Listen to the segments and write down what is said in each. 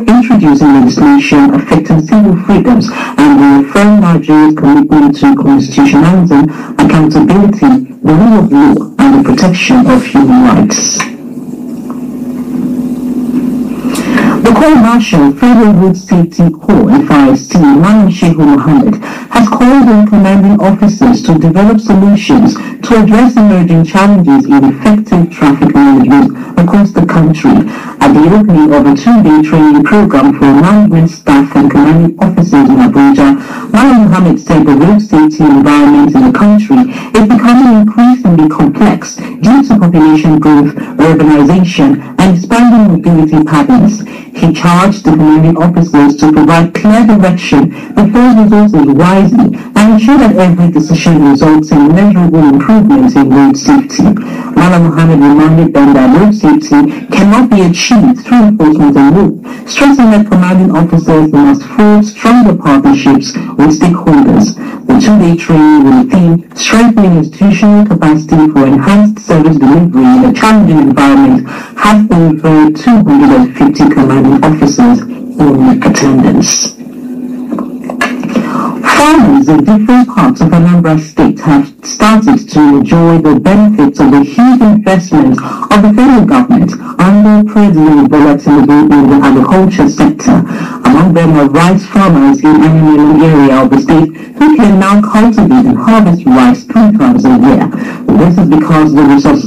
introducing legislation affecting civil freedoms and reaffirmed Nigeria's commitment to constitutionalism, accountability, the rule of law, and the protection of human rights. The Corps Marshal, Federal Road Safety Corps (FRSC), Malam Shehu Mohammed, has called on commanding officers to develop solutions to address emerging challenges in effective traffic management across the country. At the opening of a two-day training program for management staff and commanding officers in Abuja, Malam Mohammed said the road safety environment in the country is becoming increasingly complex due to population growth, urbanization, and expanding mobility patterns. He charged the commanding officers to provide clear direction, deploy resources wisely, and ensure that every decision results in measurable improvements in road safety. Malam Mohammed reminded them that road safety cannot be achieved through enforcement alone, stressing that commanding officers must forge stronger partnerships with stakeholders. The two-day training with the theme "Strengthening Institutional Capacity for Enhanced Service Delivery in a Challenging Environment" has over 250 commanding officers in attendance. Farmers in different parts of Anambra State have started to enjoy the benefits of the huge investment of the federal government under President Bola Tinubu in the agriculture sector. Among them are rice farmers in Anyamele area of the state who can now cultivate and harvest rice 3 times a year. This is because of the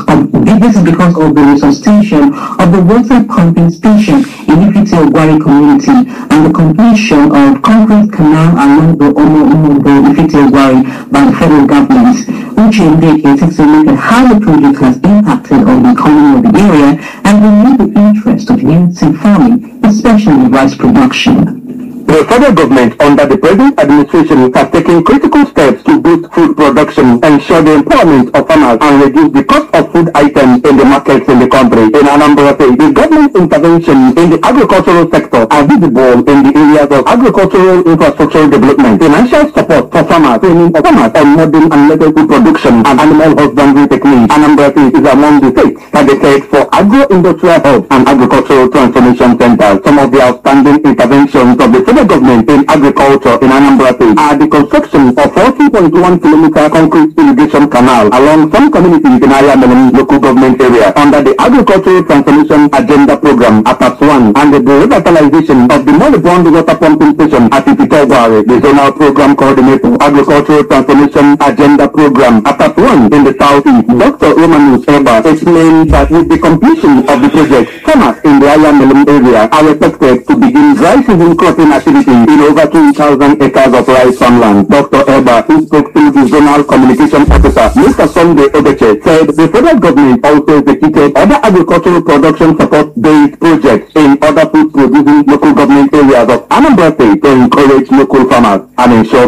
resuscitation of the water pumping station in Ifite Ogwari community and the completion of concrete canal along the Omo Ifite Ogwari by the federal government. Uche Ndeke takes a look at how the project has impacted on the economy of the area and renewed the interest of youth in farming, especially rice production. The federal government under the present administration has taken critical steps to boost food production, ensure the empowerment of farmers, and reduce the cost of food items in the markets in the country. In Anambra State, the government intervention in the agricultural sector are visible in the areas of agricultural infrastructure development, financial support for farmers, training of farmers on modern and local food production and animal husbandry techniques. Anambra State is among the states targeted for agro-industrial hubs and agricultural transformation centers. Some of the outstanding interventions of the federal government in agriculture in Anambra State are the construction of 40.1 kilometer concrete irrigation canal along some communities in Anyamele local government area under the Agricultural Transformation Agenda Program APAS 1 and the revitalization of the moribund water pumping station at Ifite Ogwari. The zonal program coordinator Agricultural Transformation Agenda Program APAS 1 in the southeast, Dr. Romanus Eba, explained that with the completion of the project, farmers in the Anyamele area are expected to begin dry season cropping activity in over 2,000 acres of rice farmland. Dr. Eba, who spoke to the zonal communication officer, Mr. Sunday Obeche, said the federal government also executed other agricultural production support-based projects in other food-producing local government areas of Anambra State to encourage local farmers and ensure